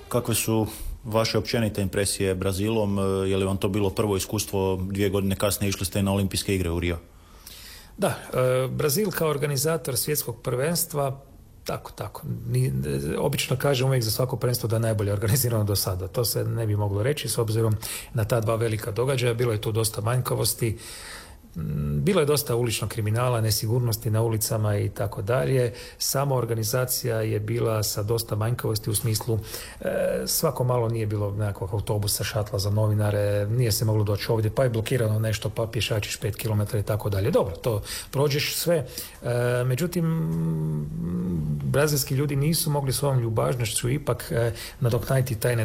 Kakve su vaše općenite impresije Brazilom? Je li vam to bilo prvo iskustvo, 2 godine kasnije išli ste na olimpijske igre u Rio? Da, Brazil kao organizator svjetskog prvenstva, tako. Obično kažem uvijek za svako prvenstvo da je najbolje organizirano do sada. To se ne bi moglo reći s obzirom na ta 2 velika događaja. Bilo je tu dosta manjkavosti. Bilo je dosta uličnog kriminala, nesigurnosti na ulicama i tako dalje. Sama organizacija je bila sa dosta manjkavosti u smislu svako malo nije bilo nekakvog autobusa, šatla za novinare, nije se moglo doći ovdje, pa je blokirano nešto, pa pješačiš 5 km i tako dalje. Dobro, to prođeš sve. Međutim, brazilski ljudi nisu mogli svojom ljubažnošću ipak nadoknaditi taj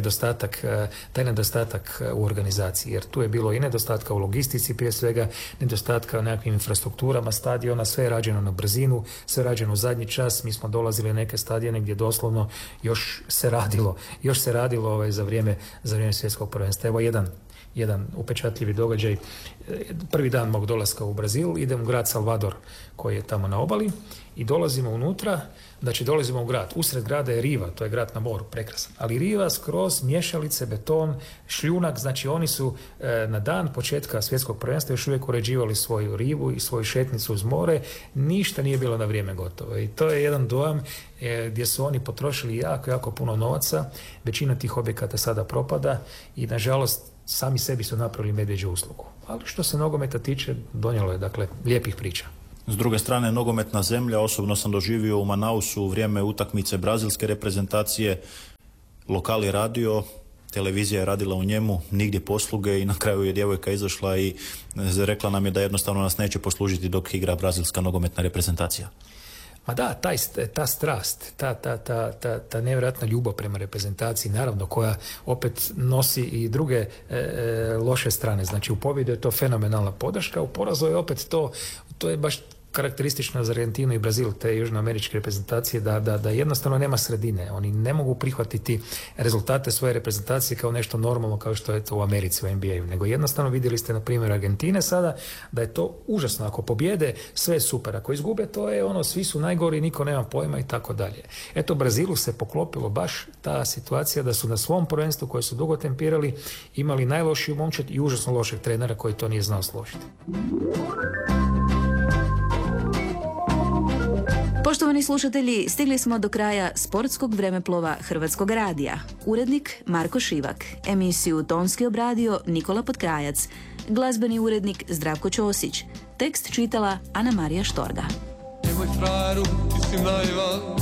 nedostatak u organizaciji, jer tu je bilo i nedostatka u logistici, prije svega nedostatka u nekakvim infrastrukturama stadiona, sve je rađeno na brzinu, sve je rađeno u zadnji čas. Mi smo dolazili na neke stadione gdje doslovno još se radilo za vrijeme svjetskog prvenstva. Evo jedan upečatljivi događaj. Prvi dan mog dolaska u Brazil idem u grad Salvador koji je tamo na obali i dolazimo unutra, znači dolazimo u grad. Usred grada je riva, to je grad na moru, prekrasan. Ali riva skroz, mješalice, beton, šljunak, znači oni su na dan početka svjetskog prvenstva još uvijek uređivali svoju rivu i svoju šetnicu uz more. Ništa nije bilo na vrijeme gotovo. I to je jedan dojam gdje su oni potrošili jako puno novaca. Većina tih objekata sada propada i nažalost sami sebi su napravili medvjeđu uslugu. Ali što se nogometa tiče, donijelo je lijepih priča. S druge strane, nogometna zemlja, osobno sam doživio u Manausu u vrijeme utakmice brazilske reprezentacije, lokal je radio, televizija je radila u njemu, nigdje posluge i na kraju je djevojka izašla i rekla nam je da jednostavno nas neće poslužiti dok igra brazilska nogometna reprezentacija. Ma da, ta strast, ta nevjerojatna ljubav prema reprezentaciji, naravno koja opet nosi i druge loše strane. Znači u pobjedu je to fenomenalna podrška, u porazu je opet to je baš karakteristično za Argentinu i Brazil, te južnoameričke reprezentacije, da jednostavno nema sredine. Oni ne mogu prihvatiti rezultate svoje reprezentacije kao nešto normalno kao što je to u Americi, u NBA-u. Nego jednostavno vidjeli ste na primjer Argentine sada da je to užasno. Ako pobjede, sve je super. Ako izgube, to je svi su najgori, niko nema pojma i tako dalje. Eto, Brazilu se poklopilo baš ta situacija da su na svom prvenstvu koje su dugo tempirali imali najlošiju momčad i užasno lošeg trenera koji to nije znao složiti. Poštovani slušatelji, stigli smo do kraja sportskog vremeplova Hrvatskog radija. Urednik Marko Šivak, emisiju tonski obradio Nikola Potkrajac, glazbeni urednik Zdravko Ćosić, tekst čitala Ana Marija Štorga. Nemoj frajeru, ti si naivan,